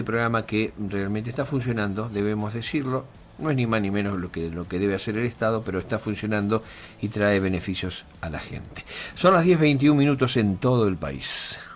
programa que realmente está funcionando, debemos decirlo, no es ni más ni menos lo que debe hacer el Estado, pero está funcionando y trae beneficios a la gente. Son las 10:21 en todo el país.